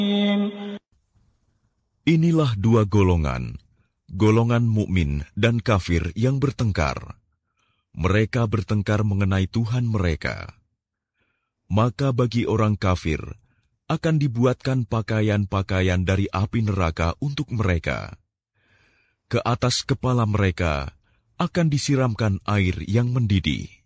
Inilah dua golongan, golongan mukmin dan kafir yang bertengkar. Mereka bertengkar mengenai Tuhan mereka. Maka bagi orang kafir akan dibuatkan pakaian-pakaian dari api neraka untuk mereka. Ke atas kepala mereka akan disiramkan air yang mendidih.